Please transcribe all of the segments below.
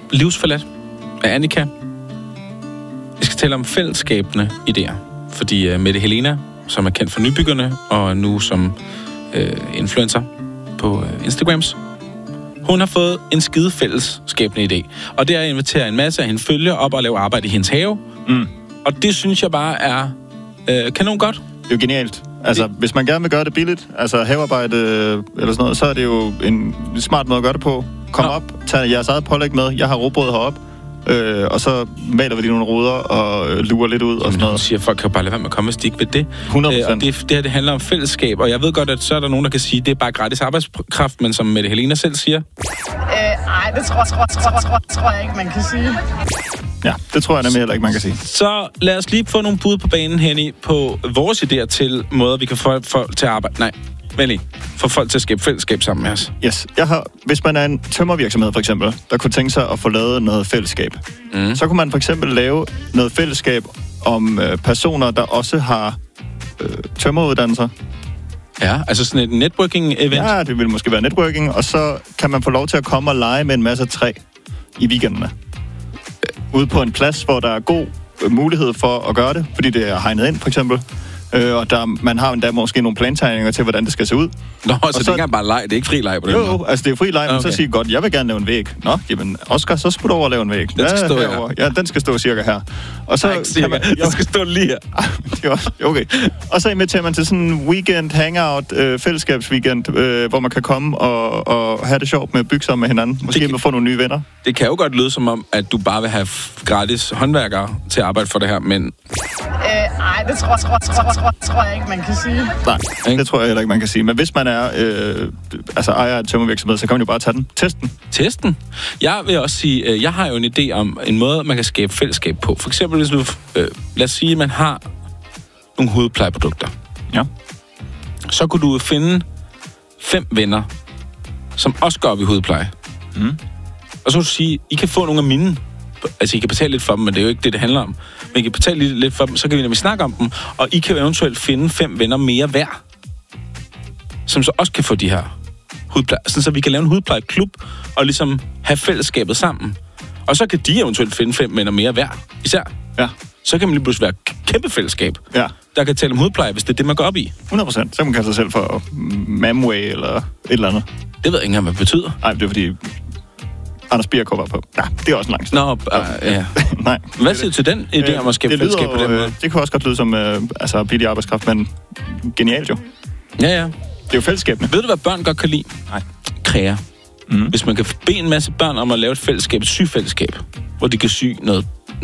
Livsforladt af Annika. Vi skal tale om fællesskabende idéer. Fordi Mette Helena, som er kendt for Nybyggerne, og nu som influencer på Instagrams, hun har fået en skide fællesskabende idé. Og det er at invitere en masse af hende følger op og lave arbejde i hendes have. Og det synes jeg bare er kanon godt. Det er jo genialt. Altså, hvis man gerne vil gøre det billigt, altså havearbejde eller sådan noget, så er det jo en smart måde at gøre det på. Kom op, tag jeres eget pålæg med. Jeg har rugbrød heroppe. Og så maler vi lige nogle ruder og lurer lidt ud og sådan noget. Hun siger, at folk kan bare lade være med at komme, hvis de ikke ved det. 100%. Og det her, det handler om fællesskab, og jeg ved godt, at så er der nogen, der kan sige, at det er bare gratis arbejdskraft, men som Mette Helena selv siger. Nej, det tror jeg ikke, man kan sige. Ja, det tror jeg nemlig heller ikke, man kan sige. Så lad os lige få nogle bud på banen, Henny, på vores idéer til måder, vi kan få folk til at arbejde. Nej, vent lige. Få folk til at skabe fællesskab sammen med os. Yes. Hvis man er en tømmervirksomhed, for eksempel, der kunne tænke sig at få lavet noget fællesskab, så kunne man for eksempel lave noget fællesskab om personer, der også har tømmeruddannelser. Ja, altså sådan et networking-event. Ja, det vil måske være networking, og så kan man få lov til at komme og lege med en masse træ i weekenderne. Ude på en plads, hvor der er god mulighed for at gøre det, fordi det er hegnet ind, for eksempel. Og man har endda måske nogle plantegninger til, hvordan det skal se ud. Nå, så det er ikke engang bare leg, det er ikke fri leg på den måde? Jo, altså det er fri leg, men så siger godt, jeg vil gerne lave en væg. Nå, jamen, Oscar, så skulle du over og lave en væg. Den skal stå her. Ja, den skal stå cirka her. Og så den skal stå lige her. Okay. Og så inviterer man til sådan en weekend hangout, fællesskabsweekend, hvor man kan komme og have det sjovt med at bygge sammen med hinanden. Måske med få nogle nye venner. Det kan jo godt lyde som om, at du bare vil have gratis håndværkere til at arbejde for det her, men... Nej, det tror jeg ikke, man kan sige. Nej, det tror jeg heller ikke, man kan sige. Men hvis man er ejer af et tømmervirksomhed, så kan man jo bare tage den. Testen. Jeg vil også sige, jeg har jo en idé om en måde, man kan skabe fællesskab på. For eksempel, hvis du, lad os sige, at man har nogle hudplejeprodukter. Ja. Så kunne du finde 5 venner, som også går op i hudpleje. Og så kunne du sige, I kan få nogle af mine. Altså, I kan betale lidt for dem, men det er jo ikke det handler om. Men I kan betale lidt for dem, så kan vi nemlig snakke om dem, og I kan eventuelt finde 5 venner mere hver, som så også kan få de her hudpleje. Sådan, så vi kan lave en hudplejeklub, og ligesom have fællesskabet sammen. Og så kan de eventuelt finde 5 venner mere hver, især. Ja. Så kan man lige pludselig være et kæmpe fællesskab, der kan tale om hudpleje, hvis det er det, man går op i. 100%. Så kan man kalde sig selv for Mamway eller et eller andet. Det ved jeg ikke engang, hvad det betyder. Nej, det er fordi... Anders Birk var på. Ja, det er også langt. Ja. Nej. Hvad siger du til den idé om at skabe fællesskab på den måde? Det kan også godt lyde som billig arbejdskraft, men genialt jo. Ja. Det er jo fællesskabene. Ved du, hvad børn godt kan lide? Nej. Kræer. Hvis man kan bede en masse børn om at lave et fællesskab, et syfællesskab, hvor de kan sy noget.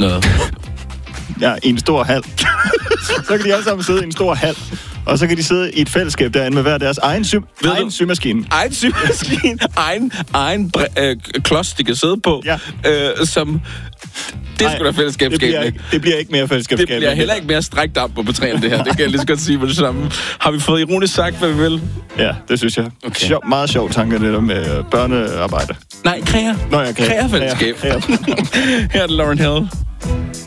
Ja, i en stor hal. Så kan de alle sammen sidde i en stor hal. Og så kan de sidde i et fællesskab derinde med hver deres egen symaskine. Egen symaskine. egen klods, de kan sidde på. Ja. Som... Det er sgu da fællesskabsskabende. Det bliver ikke mere fællesskabsskabende. Det bliver heller ikke mere strækt op på betræen, det her. Det kan jeg lige så godt sige på det samme. Har vi fået ironisk sagt, hvad vi vil? Ja, det synes jeg. Okay. Meget sjov tanke, det der med børnearbejde. Nej, kræer. Nå, jeg Kræerfællesskab. Her er det Lauryn Hill.